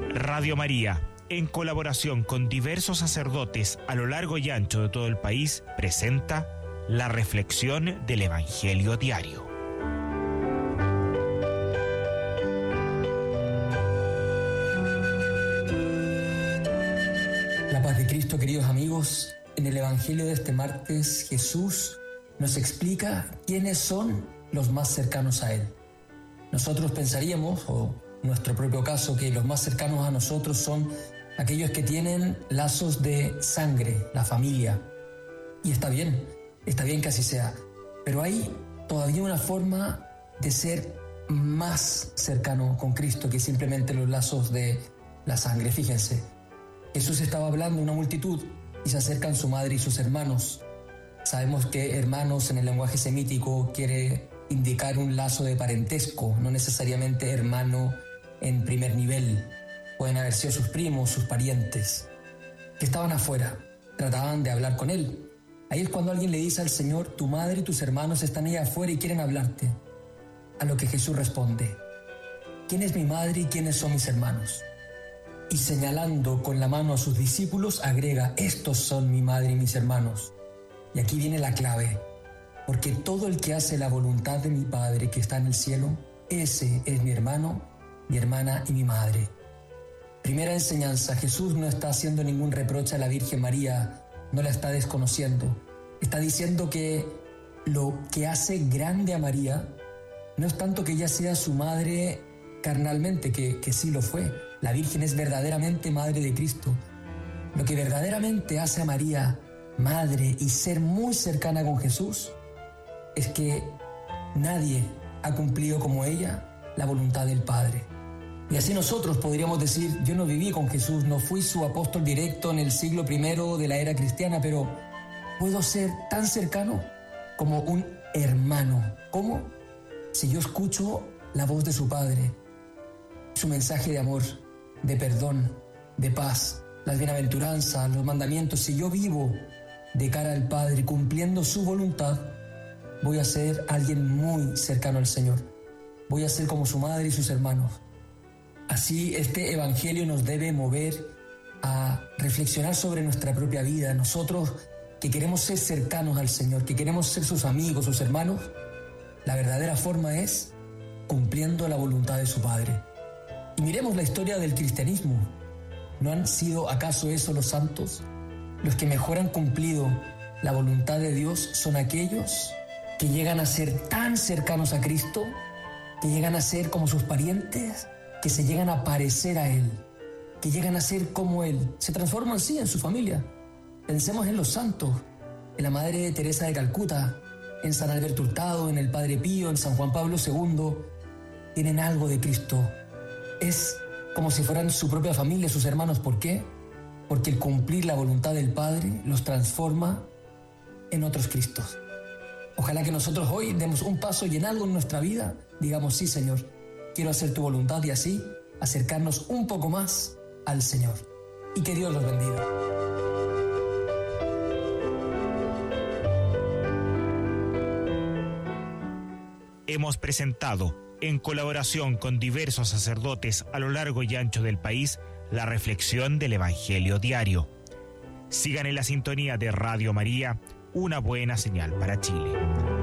Radio María, en colaboración con diversos sacerdotes a lo largo y ancho de todo el país, presenta la reflexión del Evangelio diario. La paz de Cristo, queridos amigos. En el Evangelio de este martes, Jesús nos explica quiénes son los más cercanos a Él. Nosotros pensaríamos, o en nuestro propio caso, que los más cercanos a nosotros son aquellos que tienen lazos de sangre, la familia. Y está bien que así sea. Pero hay todavía una forma de ser más cercano con Cristo que simplemente los lazos de la sangre. Fíjense, Jesús estaba hablando a una multitud y se acercan su madre y sus hermanos. Sabemos que hermanos en el lenguaje semítico quiere indicar un lazo de parentesco, no necesariamente hermano en primer nivel. Pueden haber sido sus primos, sus parientes, que estaban afuera, trataban de hablar con él. Ahí es cuando alguien le dice al Señor: tu madre y tus hermanos están ahí afuera y quieren hablarte. A lo que Jesús responde: ¿quién es mi madre y quiénes son mis hermanos? Y señalando con la mano a sus discípulos, agrega: estos son mi madre y mis hermanos. Y aquí viene la clave: porque todo el que hace la voluntad de mi Padre que está en el cielo, ese es mi hermano, mi hermana y mi madre. Primera enseñanza: Jesús no está haciendo ningún reproche a la Virgen María, no la está desconociendo. Está diciendo que lo que hace grande a María no es tanto que ella sea su madre carnalmente, que sí lo fue. La Virgen es verdaderamente madre de Cristo. Lo que verdaderamente hace a María madre y ser muy cercana con Jesús es que nadie ha cumplido como ella la voluntad del Padre. Y así nosotros podríamos decir: yo no viví con Jesús, no fui su apóstol directo en el siglo I de la era cristiana, pero puedo ser tan cercano como un hermano. ¿Cómo? Si yo escucho la voz de su Padre, su mensaje de amor, de perdón, de paz, las bienaventuranzas, los mandamientos. Si yo vivo de cara al Padre cumpliendo su voluntad, voy a ser alguien muy cercano al Señor. Voy a ser como su madre y sus hermanos. Así este Evangelio nos debe mover a reflexionar sobre nuestra propia vida. Nosotros que queremos ser cercanos al Señor, que queremos ser sus amigos, sus hermanos, la verdadera forma es cumpliendo la voluntad de su Padre. Y miremos la historia del cristianismo. ¿No han sido acaso esos los santos? Los que mejor han cumplido la voluntad de Dios son aquellos que llegan a ser tan cercanos a Cristo, que llegan a ser como sus parientes, que se llegan a parecer a Él, que llegan a ser como Él. Se transforman, sí, en su familia. Pensemos en los santos, en la Madre Teresa de Calcuta, en San Alberto Hurtado, en el Padre Pío, en San Juan Pablo II. Tienen algo de Cristo. Es como si fueran su propia familia, sus hermanos. ¿Por qué? Porque el cumplir la voluntad del Padre los transforma en otros Cristos. Ojalá que nosotros hoy demos un paso y en algo en nuestra vida digamos: sí, Señor, quiero hacer tu voluntad, y así acercarnos un poco más al Señor. Y que Dios los bendiga. Hemos presentado, en colaboración con diversos sacerdotes a lo largo y ancho del país, la reflexión del Evangelio diario. Sigan en la sintonía de Radio María, una buena señal para Chile.